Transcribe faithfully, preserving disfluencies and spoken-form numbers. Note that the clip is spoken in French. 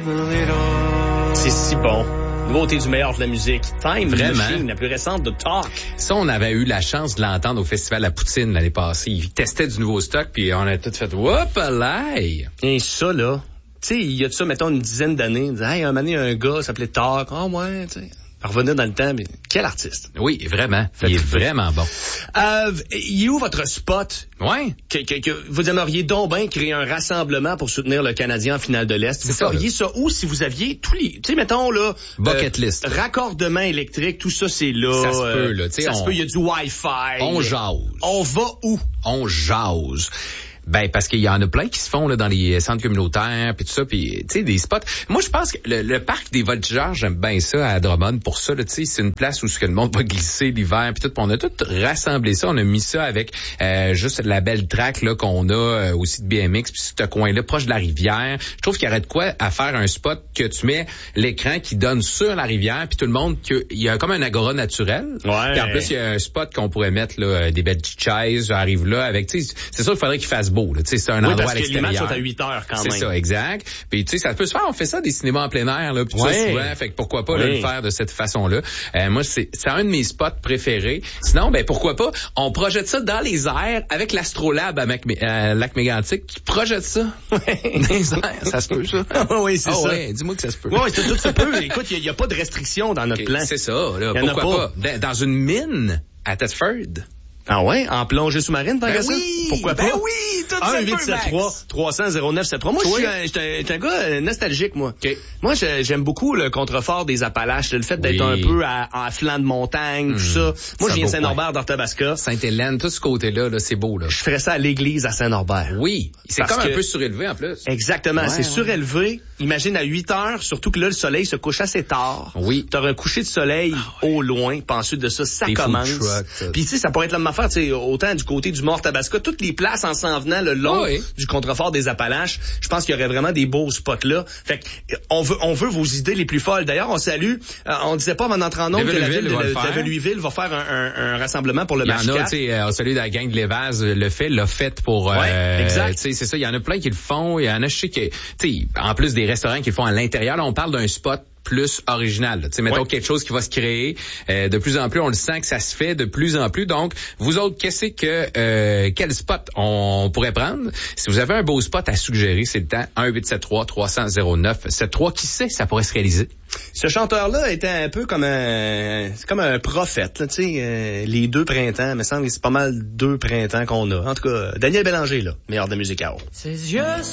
C'est si bon. Nouveauté du meilleur de la musique. Time Vraiment? Machine, la plus récente de Talk. Ça, on avait eu la chance de l'entendre au Festival La Poutine l'année passée. Ils testaient du nouveau stock, puis on a tout fait « Whoop, alaï! » Et ça, là, tu sais, il y a de ça, mettons, une dizaine d'années. Il disait, hey, un moment donné, un gars s'appelait Talk. Ah, oh, ouais, tu sais. Revenir dans le temps, mais quel artiste. Oui, vraiment. Il est vraiment bon. Euh, il est où votre spot? Ouais. Que, que, que vous aimeriez donc bien créer un rassemblement pour soutenir le Canadien en finale de l'Est. Vous feriez ça, ça où si vous aviez tous les, tu sais, mettons, là. Bucket euh, list. Raccordement électrique, tout ça, c'est là. Ça se euh, peut, là. Tu sais, ça on, se peut, il y a du Wi-Fi. On jase. On va où? On jase. Ben parce qu'il y en a plein qui se font là dans les centres communautaires puis tout ça, puis tu sais des spots. Moi je pense que le, le parc des Voltigeurs, j'aime bien ça à Drummond pour ça là, tu sais, c'est une place où ce que le monde va glisser l'hiver puis tout, pis on a tout rassemblé ça, on a mis ça avec euh, juste la belle track là qu'on a euh, aussi de B M X puis ce coin là proche de la rivière. Je trouve qu'il y aurait de quoi à faire un spot que tu mets l'écran qui donne sur la rivière puis tout le monde que il y a comme un agora naturel. Ouais. Puis en plus il y a un spot qu'on pourrait mettre là des belles petites chaises, arrive là avec tu sais, c'est sûr qu'il faudrait qu'il fasse beau. Là, c'est un oui, endroit parce à l'extérieur. Que les matchs sont à huit heures quand même. C'est ça, exact. Puis tu sais, ça peut se faire. On fait ça des cinémas en plein air, là, puis ouais. ça souvent. Fait que pourquoi pas oui. là, le faire de cette façon-là. Euh, moi, c'est c'est un de mes spots préférés. Sinon, ben pourquoi pas on projette ça dans les airs avec l'Astrolabe à Mac, euh, Lac Mégantic qui projette ça dans les airs. Ça se peut ça. oui, c'est oh, ça. Ouais, dis-moi que ça se peut. Oui, tout, tout se peut. Écoute, il y, y a pas de restriction dans notre okay, plan. C'est ça. Là, y pourquoi pas. pas dans une mine à Thetford. Ah ouais, en plongée sous-marine, par ben ça? Oui, pourquoi ben pas? oui, tout ça. un huit sept trois trois cents zéro neuf sept trois Moi, je suis un, un, un gars nostalgique, moi. Okay. Moi, j'aime beaucoup le contrefort des Appalaches, le fait d'être oui. un peu à, à flanc de montagne, mmh. tout ça. Moi, ça je viens de Saint-Norbert d'Arthabasca. Sainte-Hélène, tout ce côté-là, là, c'est beau, là. Je ferais ça à l'église à Saint-Norbert. Oui. C'est comme que... un peu surélevé, en plus. Exactement. Ouais, c'est ouais. surélevé. Imagine à huit heures, surtout que là, le soleil se couche assez tard. Oui. T'auras un coucher de soleil ah, ouais. au loin, puis ensuite de ça, ça Des commence. Puis tu sais, ça pourrait être la même affaire, tu sais, autant du côté du Mont-Tabasca, toutes les places en s'en venant le long oui. du contrefort des Appalaches. Je pense qu'il y aurait vraiment des beaux spots là. Fait que, on veut, on veut vos idées les plus folles. D'ailleurs, on salue, euh, on disait pas avant d'entrer en nombre que la ville de Louisville va faire un, un, un rassemblement pour le match quatre. Il y en a, tu sais, on salue la gang de Lévaz, le fait, l'a fait pour, ouais, euh, exact. Tu sais, c'est ça, il y en a plein qui le font. Il y en a, je sais que, tu sais, en plus des restaurants qui le font à l'intérieur, là, on parle d'un spot plus original. Tu sais, mettons ouais. quelque chose qui va se créer. Euh, de plus en plus, on le sent que ça se fait de plus en plus. Donc, vous autres, qu'est-ce que euh, quel spot on pourrait prendre? Si vous avez un beau spot à suggérer, c'est le temps. un huit sept trois trois cents zéro neuf sept trois Qui sait, ça pourrait se réaliser. Ce chanteur-là était un peu comme un c'est comme un prophète. Tu sais, euh, les deux printemps, il me semble que c'est pas mal deux printemps qu'on a. En tout cas, Daniel Bélanger, là, meilleur de musique à eau. Ses yeux